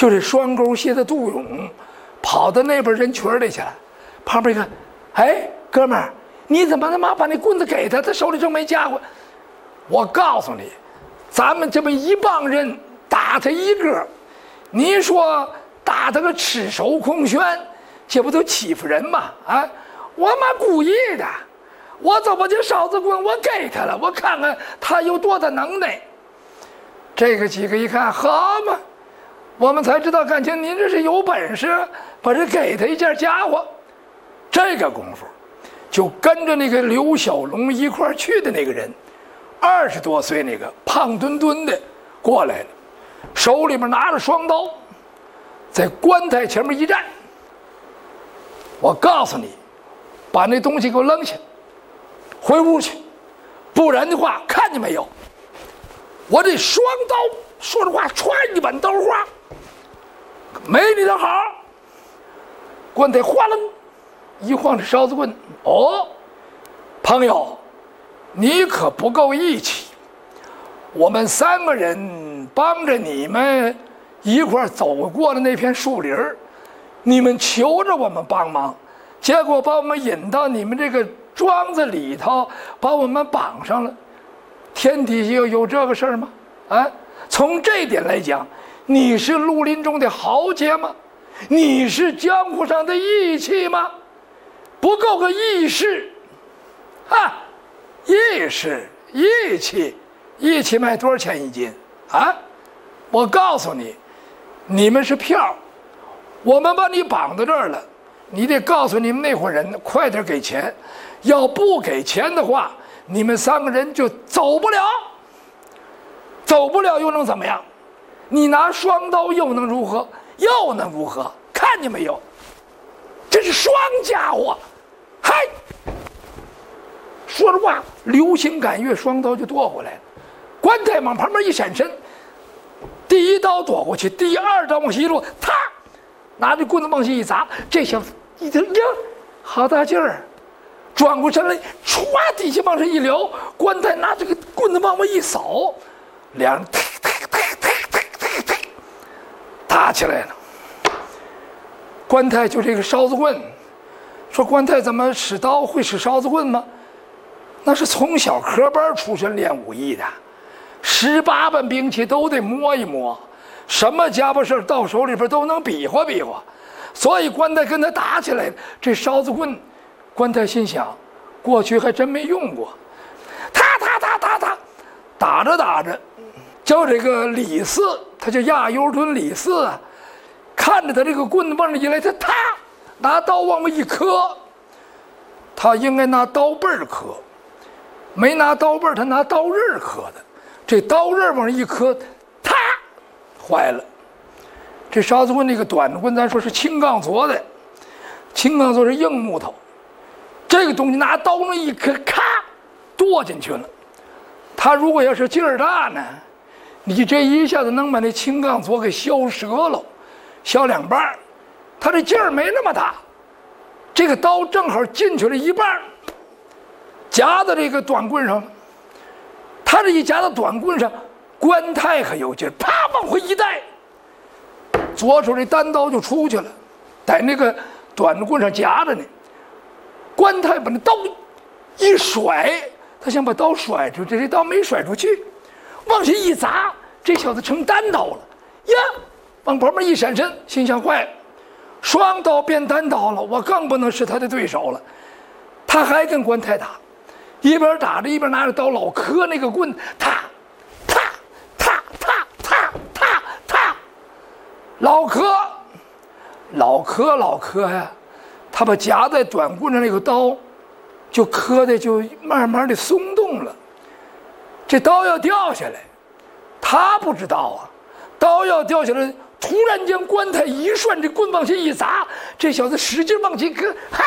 就这双钩鞋的杜勇跑到那边人群里去了，旁边一看，哎，哥们儿，你怎么他妈把那棍子给他？他手里正没家伙。我告诉你，咱们这么一帮人打他一个，你说打他个赤手空拳，这不都欺负人吗？啊，我妈故意的，我怎么就哨子棍我给他了？我看看他有多大能耐。这个几个一看，好嘛，我们才知道，感情您这是有本事，把这给他一件家伙。这个功夫，就跟着那个刘小龙一块儿去的那个人，20多岁那个胖墩墩的过来了，手里面拿着双刀，在棺材前面一站。我告诉你，把那东西给我扔下，回屋去，不然的话，看见没有，我这双刀说着话，歘一碗刀花，没你的好。棺材哗楞一晃，这哨子棍，哦，朋友，你可不够义气。我们3个人帮着你们一块儿走过了那片树林儿，你们求着我们帮忙，结果把我们引到你们这个庄子里头，把我们绑上了。天底下有这个事儿吗？啊，从这点来讲，你是绿林中的豪杰吗？你是江湖上的义气吗？不够个义士，啊，义士义气，义气卖多少钱一斤啊？我告诉你，你们是票，我们把你绑到这儿了，你得告诉你们那伙人快点给钱，要不给钱的话，你们3个人就走不了，走不了又能怎么样？你拿双刀又能如何？又能如何？看见没有？这是双家伙！嗨，说着话，流星赶月，双刀就剁过来了。关太往旁边一闪身，第一刀躲过去，第2刀往下一落，他拿着棍子往下一砸，这小子一听呀，好大劲儿！转过身来，歘，底下往上一撩，关太拿这个棍子往外一扫，两人打起来了。关太就这个哨子棍，说关太怎么使刀会使哨子棍吗？那是从小科班出身练武艺的，18般兵器都得摸一摸，什么家伙事到手里边都能比划比划。所以关太跟他打起来，这哨子棍，关太心想，过去还真没用过。打着打着，叫这个李四，他叫亚优屯李四啊，看着他这个棍子往上一来，他拿刀往外一磕，他应该拿刀背儿磕，没拿刀背儿，他拿刀刃磕的。这刀刃往上一磕，坏了。这哨子棍那个短棍，咱说是青钢做的，青钢做是硬木头，这个东西拿刀那一磕，咔，剁进去了。他如果要是劲儿大呢，你这一下子能把那青钢做给削折了，削2半。他这劲儿没那么大，这个刀正好进去了一半，夹在这个短棍上了。他这一夹到短棍上，关太可有劲儿，啪往回一带，左手这单刀就出去了，在那个短棍上夹着呢。关太把那刀一甩，他想把刀甩出去，这刀没甩出去，往下一砸，这小子成单刀了呀！往旁边一闪身，心想坏了，双刀变单刀了，我更不能是他的对手了。他还跟关太打，一边打着一边拿着刀老磕那个棍，老磕呀！他把夹在短棍上那个刀，就磕的就慢慢的松动了。这刀要掉下来，他不知道啊，刀要掉下来，突然间关太一涮，这棍往下一砸，这小子使劲往起磕，嗨，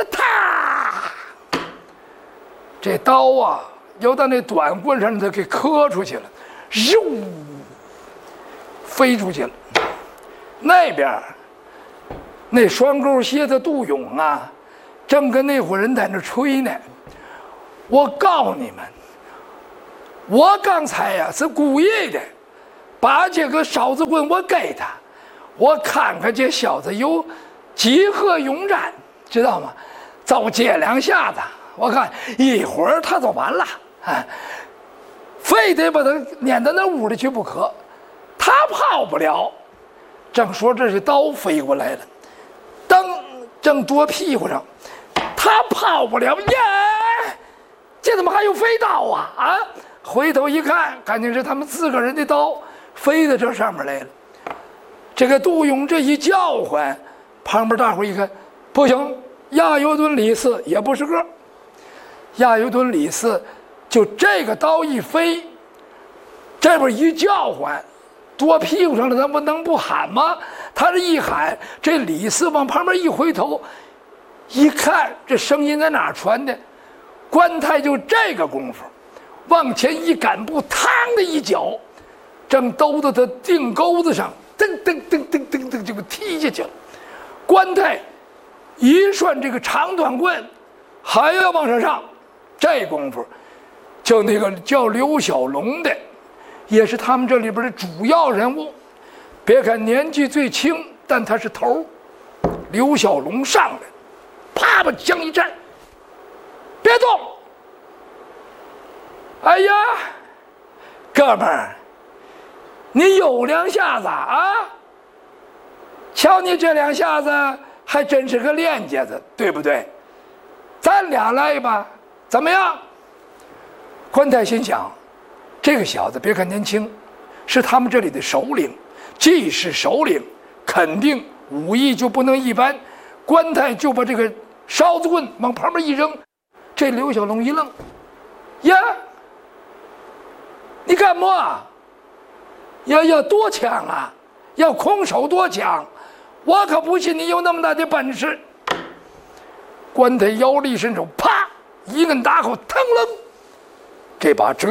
这刀啊，又到那短棍上他给磕出去了，咻，飞出去了。那边那双钩蝎子杜勇啊，正跟那伙人在那吹呢。我告诉你们，我刚才呀是故意的，把这个哨子棍我给他， 我看看这小子有几何勇战，知道吗？就这两下子，我看一会儿他就完了，非得把他撵到那屋里去不可。他跑不了，正说这是刀飞过来了，灯正躲屁股上，他跑不了耶！这怎么还有飞刀啊？回头一看，肯定是他们4个人的刀飞到这上面来了。这个杜勇这一叫唤，旁边大伙一看，不行，亚尤顿李四也不是个。亚尤顿李四就这个刀一飞，这边一叫唤，躲屁股上了，他不能不喊吗？他这一喊，这李四往旁边一回头，一看这声音在哪儿传的？关太就这个功夫，往前一赶步，嘡的一脚，正兜到他腚钩子上，噔噔噔噔噔噔就给踢下去了。关太一涮这个长短棍，还要往上上，这功夫就那个叫刘小龙的，也是他们这里边的主要人物。别看年纪最轻，但他是头。刘小龙上来，啪把枪一站，别动！哎呀，哥们儿，你有2下子啊！瞧你这2下子，还真是个练家子，对不对？咱俩来吧，怎么样？关太心想，这个小子别看年轻，是他们这里的首领，既是首领，肯定武艺就不能一般。关太就把这个哨子棍往旁边一扔，这刘小龙一愣，呀，你干嘛？要夺枪啊？要空手夺枪？我可不信你有那么大的本事！关太腰力伸手，啪一摁打口，腾楞，这把折